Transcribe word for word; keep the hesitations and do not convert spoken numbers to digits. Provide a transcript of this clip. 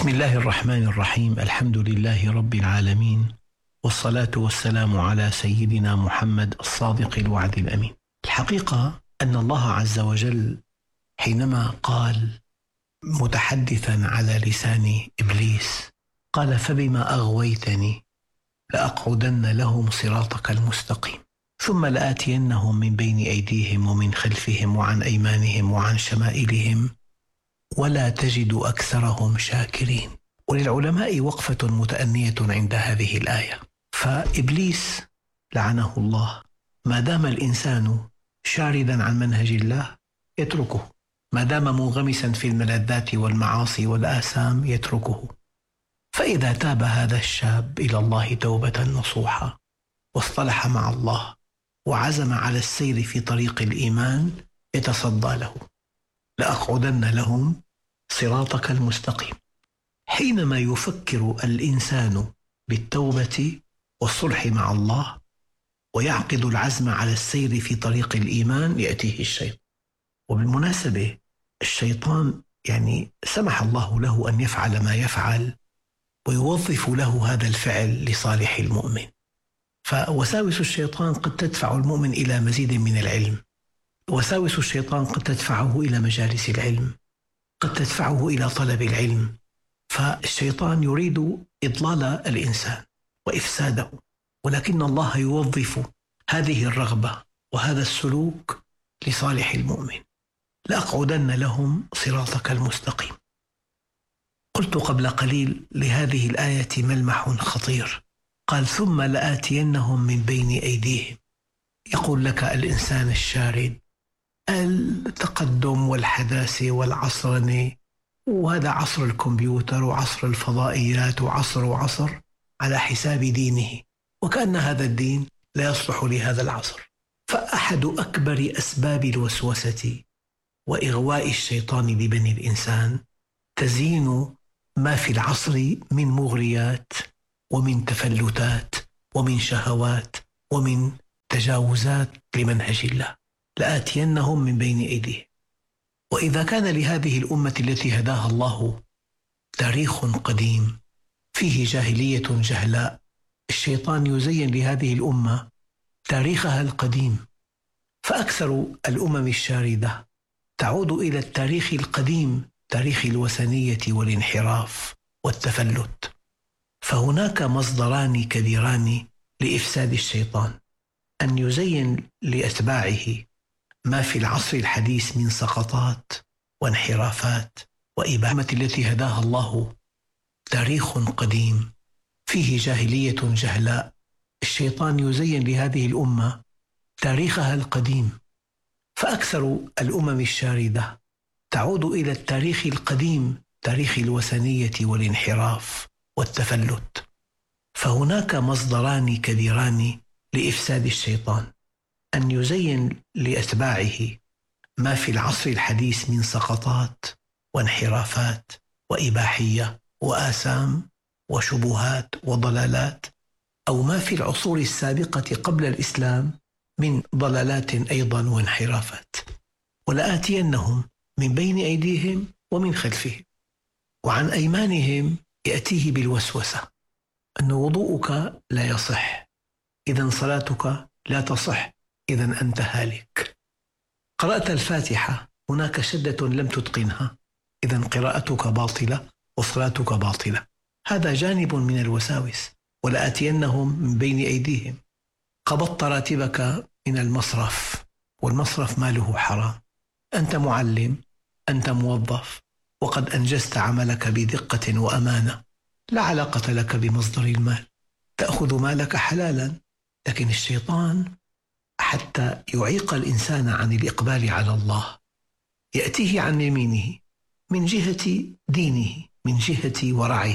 بسم الله الرحمن الرحيم. الحمد لله رب العالمين، والصلاة والسلام على سيدنا محمد الصادق الوعد الأمين. الحقيقة أن الله عز وجل حينما قال متحدثا على لسان إبليس، قال: فبما أغويتني لأقعدن لهم صراطك المستقيم ثم لآتينهم من بين أيديهم ومن خلفهم وعن أيمانهم وعن شمائلهم ولا تجد أكثرهم شاكرين. وللعلماء وقفة متأنية عند هذه الآية. فإبليس لعنه الله ما دام الإنسان شاردا عن منهج الله يتركه، ما دام منغمسا في الملذات والمعاصي والآثام يتركه. فإذا تاب هذا الشاب إلى الله توبة نصوحة واصطلح مع الله وعزم على السير في طريق الإيمان يتصدى له: لأقعدن لهم صراطك المستقيم. حينما يفكر الإنسان بالتوبة والصلح مع الله ويعقد العزم على السير في طريق الإيمان يأتيه الشيطان. وبالمناسبة الشيطان يعني سمح الله له أن يفعل ما يفعل ويوظف له هذا الفعل لصالح المؤمن. فوساوس الشيطان قد تدفع المؤمن إلى مزيد من العلم، وساوس الشيطان قد تدفعه إلى مجالس العلم، قد تدفعه إلى طلب العلم. فالشيطان يريد إضلال الإنسان وإفساده، ولكن الله يوظف هذه الرغبة وهذا السلوك لصالح المؤمن. لأقعدن لهم صراطك المستقيم. قلت قبل قليل لهذه الآية ملمح خطير. قال: ثم لآتينهم من بين أيديهم. يقول لك الإنسان الشارد التقدم والحداثة والعصرنة، وهذا عصر الكمبيوتر وعصر الفضائيات وعصر وعصر على حساب دينه، وكأن هذا الدين لا يصلح لهذا العصر. فأحد أكبر أسباب الوسوسة وإغواء الشيطان لبني الإنسان تزيين ما في العصر من مغريات ومن تفلتات ومن شهوات ومن تجاوزات لمنهج الله. لآتينهم من بين أيديهم. وإذا كان لهذه الأمة التي هداها الله تاريخ قديم فيه جاهلية جهلاء، الشيطان يزين لهذه الأمة تاريخها القديم. فأكثر الأمم الشاردة تعود إلى التاريخ القديم، تاريخ الوثنية والانحراف والتفلت. فهناك مصدران كبيران لإفساد الشيطان: أن يزين لأتباعه ما في العصر الحديث من سقطات وانحرافات وإباحة التي هداها الله تاريخ قديم فيه جاهلية جهلاء. الشيطان يزين لهذه الأمة تاريخها القديم. فأكثر الأمم الشاردة تعود إلى التاريخ القديم، تاريخ الوثنية والانحراف والتفلت. فهناك مصدران كبيران لإفساد الشيطان: أن يزين لأتباعه ما في العصر الحديث من سقطات وانحرافات وإباحية وآثام وشبهات وضلالات، أو ما في العصور السابقة قبل الإسلام من ضلالات أيضا وانحرافات. ولآتينهم من بين أيديهم ومن خلفهم وعن أيمانهم. يأتيه بالوسوسة أن وضوءك لا يصح، إذن صلاتك لا تصح، إذن أنت هالك. قرأت الفاتحة، هناك شدة لم تتقنها، إذن قراءتك باطلة وصلاتك باطلة. هذا جانب من الوساوس. ولآتينهم من بين أيديهم. قبضت راتبك من المصرف، والمصرف ماله حرام، أنت معلم، أنت موظف، وقد أنجزت عملك بدقة وأمانة، لا علاقة لك بمصدر المال، تأخذ مالك حلالا. لكن الشيطان حتى يعيق الإنسان عن الإقبال على الله يأتيه عن يمينه من جهة دينه، من جهة ورعه،